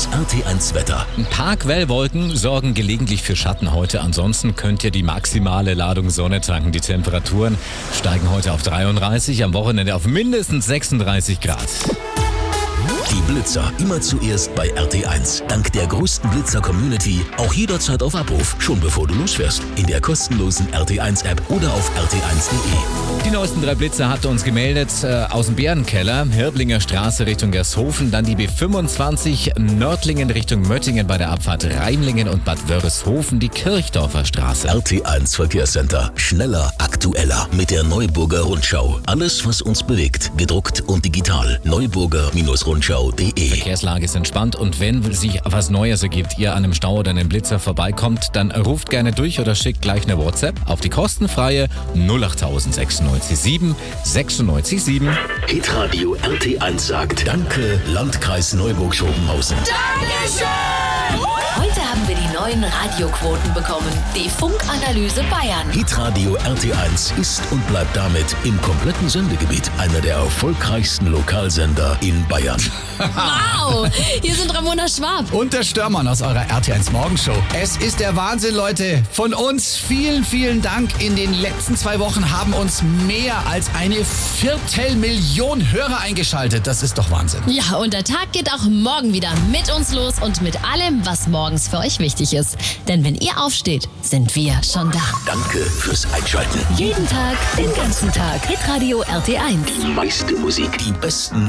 Das RT1 Wetter. Ein paar Quellwolken sorgen gelegentlich für Schatten heute. Ansonsten könnt ihr die maximale Ladung Sonne tanken. Die Temperaturen steigen heute auf 33, am Wochenende auf mindestens 36 Grad. Die Blitzer immer zuerst bei RT1. Dank der größten Blitzer-Community auch jederzeit auf Abruf, schon bevor du losfährst. In der kostenlosen RT1-App oder auf rt1.de. Die neuesten 3 Blitzer hat uns gemeldet aus dem Bärenkeller, Hirblinger Straße Richtung Gershofen, dann die B25 Nördlingen Richtung Möttingen bei der Abfahrt Reimlingen und Bad Wörishofen, die Kirchdorfer Straße. RT1 Verkehrscenter. Schneller, aktueller mit der Neuburger Rundschau. Alles, was uns bewegt, gedruckt und digital. Neuburger-Rundschau.de. Verkehrslage ist entspannt und wenn sich was Neues ergibt, ihr an einem Stau oder einem Blitzer vorbeikommt, dann ruft gerne durch oder schickt gleich eine WhatsApp auf die kostenfreie 08000 967 967. Hitradio RT1 sagt Danke, Landkreis Neuburg-Schopenhausen. Dankeschön! Heute haben wir die neuen Radioquoten bekommen. Die Funkanalyse Bayern. Hitradio RT1 ist und bleibt damit im kompletten Sendegebiet einer der erfolgreichsten Lokalsender in Bayern. Wow! Hier sind Ramona Schwab. Und der Störmann aus eurer RT1 Morgenshow. Es ist der Wahnsinn, Leute. Von uns vielen, vielen Dank. In den letzten 2 Wochen haben uns mehr als 250.000 Hörer eingeschaltet. Das ist doch Wahnsinn. Ja, und der Tag geht auch morgen wieder mit uns los und mit allem, was morgens für euch wichtig ist. Denn wenn ihr aufsteht, sind wir schon da. Danke fürs Einschalten. Jeden Tag, den ganzen Tag. Hitradio RT1. Die meiste Musik, die besten